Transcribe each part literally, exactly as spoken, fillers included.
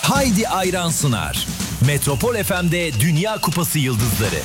Haydi Ayran sunar. Metropol F M'de Dünya Kupası Yıldızları.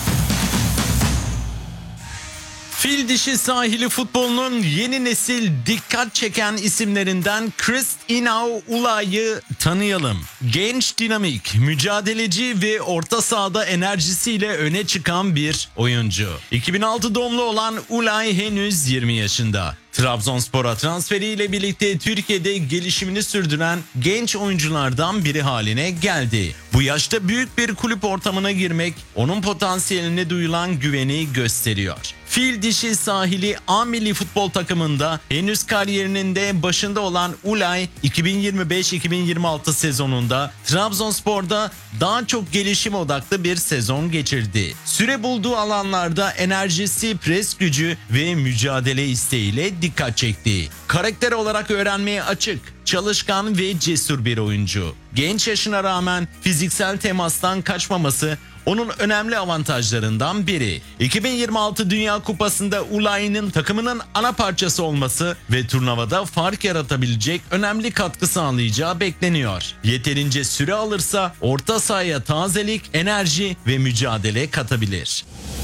Fil dişi sahili futbolunun yeni nesil dikkat çeken isimlerinden Christina Ulay'ı tanıyalım. Genç, dinamik, mücadeleci ve orta sahada enerjisiyle öne çıkan bir oyuncu. iki bin altı doğumlu olan Ulay henüz yirmi yaşında. Trabzonspor'a transferiyle birlikte Türkiye'de gelişimini sürdüren genç oyunculardan biri haline geldi. Bu yaşta büyük bir kulüp ortamına girmek onun potansiyeline duyulan güveni gösteriyor. Fil dişi sahili A milli futbol takımında henüz kariyerinin de başında olan Ulay iki bin yirmi beş iki bin yirmi altı sezonunda Trabzonspor'da daha çok gelişim odaklı bir sezon geçirdi. Süre bulduğu alanlarda enerjisi, pres gücü ve mücadele isteğiyle dikkat çekti. Karakter olarak öğrenmeye açık, çalışkan ve cesur bir oyuncu. Genç yaşına rağmen fiziksel temastan kaçmaması onun önemli avantajlarından biri. iki bin yirmi altı Dünya Kupası'nda Ulay'ın takımının ana parçası olması ve turnuvada fark yaratabilecek önemli katkı sağlayacağı bekleniyor. Yeterince süre alırsa orta sahaya tazelik, enerji ve mücadele katabilir.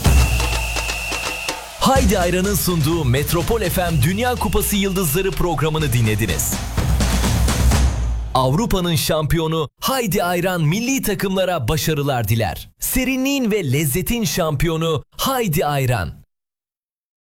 Haydi Ayran'ın sunduğu Metropol F M Dünya Kupası Yıldızları programını dinlediniz. Avrupa'nın şampiyonu Haydi Ayran milli takımlara başarılar diler. Serinliğin ve lezzetin şampiyonu Haydi Ayran.